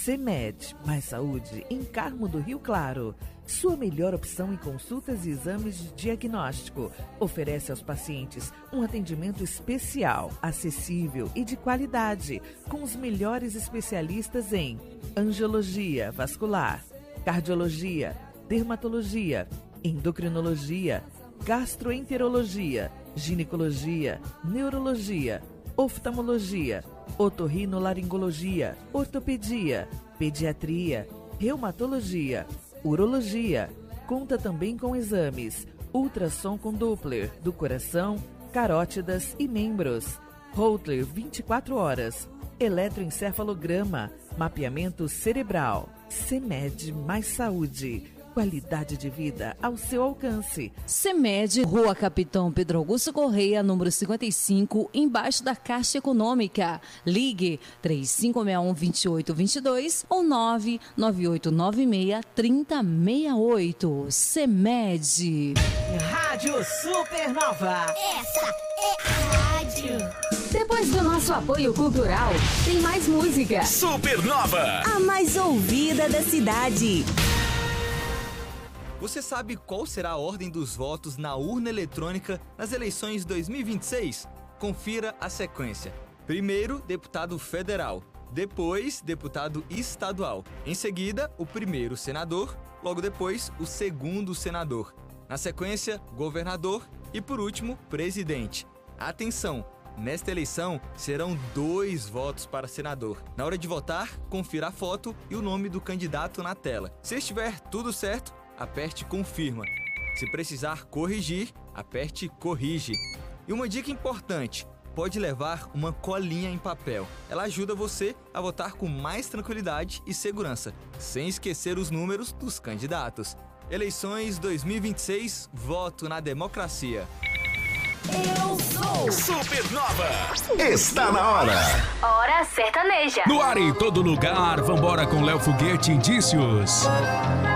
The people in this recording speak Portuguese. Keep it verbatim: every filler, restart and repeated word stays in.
CEMED, mais saúde em Carmo do Rio Claro. Sua melhor opção em consultas e exames de diagnóstico. Oferece aos pacientes um atendimento especial, acessível e de qualidade, com os melhores especialistas em angiologia vascular, cardiologia, dermatologia, endocrinologia, gastroenterologia, ginecologia, neurologia, oftalmologia, otorrinolaringologia, ortopedia, pediatria, reumatologia, urologia. Conta também com exames ultrassom com Doppler do coração, carótidas e membros, Holter vinte e quatro horas, eletroencefalograma, mapeamento cerebral. CEMED mais saúde, qualidade de vida ao seu alcance. CEMED, Rua Capitão Pedro Augusto Correia, número cinquenta e cinco, embaixo da Caixa Econômica. Ligue três cinco seis um, dois oito dois dois ou nove nove oito nove seis, três zero seis oito. CEMED. Rádio Supernova. Essa é a rádio. Depois do nosso apoio cultural, tem mais música. Supernova, a mais ouvida da cidade. Você sabe qual será a ordem dos votos na urna eletrônica nas eleições dois mil e vinte e seis? Confira a sequência. Primeiro, deputado federal. Depois, deputado estadual. Em seguida, o primeiro senador. Logo depois, o segundo senador. Na sequência, governador. E por último, presidente. Atenção! Nesta eleição, serão dois votos para senador. Na hora de votar, confira a foto e o nome do candidato na tela. Se estiver tudo certo, aperte confirma. Se precisar corrigir, aperte corrige. E uma dica importante, pode levar uma colinha em papel. Ela ajuda você a votar com mais tranquilidade e segurança, sem esquecer os números dos candidatos. Eleições dois mil e vinte e seis, voto na democracia. Eu sou Supernova. Está na hora. Hora sertaneja. No ar em todo lugar, vambora com Léo Foguete Indícios.